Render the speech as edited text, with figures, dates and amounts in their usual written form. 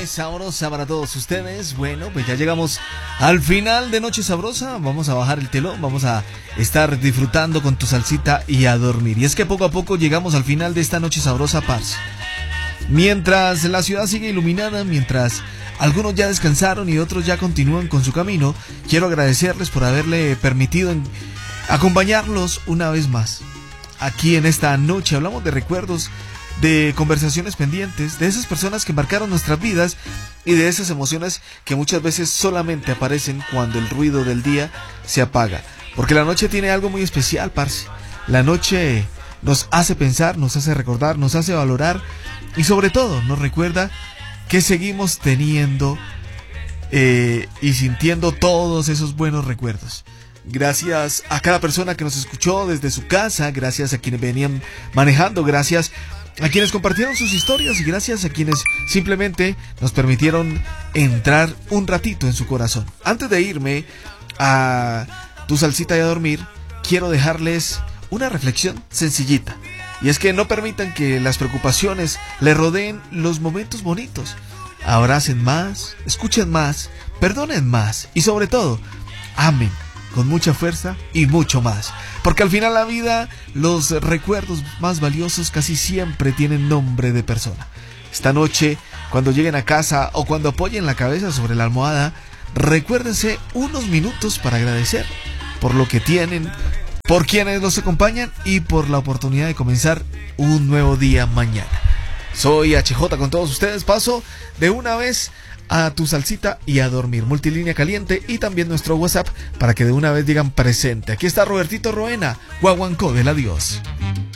Sabrosa para todos ustedes. Bueno, pues ya llegamos al final de Noche Sabrosa. Vamos a bajar el telón, vamos a estar disfrutando con tu salsita y a dormir. Y es que poco a poco llegamos al final de esta Noche Sabrosa, parce. Mientras la ciudad sigue iluminada, mientras algunos ya descansaron y otros ya continúan con su camino, quiero agradecerles por haberle permitido acompañarlos una vez más. Aquí en esta noche hablamos de recuerdos, de conversaciones pendientes, de esas personas que marcaron nuestras vidas y de esas emociones que muchas veces solamente aparecen cuando el ruido del día se apaga. Porque la noche tiene algo muy especial, parce. La noche nos hace pensar, nos hace recordar, nos hace valorar y sobre todo nos recuerda que seguimos teniendo y sintiendo todos esos buenos recuerdos. Gracias a cada persona que nos escuchó desde su casa, gracias a quienes venían manejando, gracias a quienes compartieron sus historias y gracias a quienes simplemente nos permitieron entrar un ratito en su corazón. Antes de irme a tu salsita y a dormir, quiero dejarles una reflexión sencillita. Y es que no permitan que las preocupaciones le rodeen los momentos bonitos. Abracen más, escuchen más, perdonen más y sobre todo, amen con mucha fuerza y mucho más. Porque al final la vida, los recuerdos más valiosos casi siempre tienen nombre de persona. Esta noche, cuando lleguen a casa o cuando apoyen la cabeza sobre la almohada, recuérdense unos minutos para agradecer por lo que tienen, por quienes los acompañan y por la oportunidad de comenzar un nuevo día mañana. Soy HJ con todos ustedes, paso de una vez a tu salsita y a dormir. Multilínea caliente y también nuestro WhatsApp para que de una vez digan presente. Aquí está Robertito Roena, Guaguancó del adiós.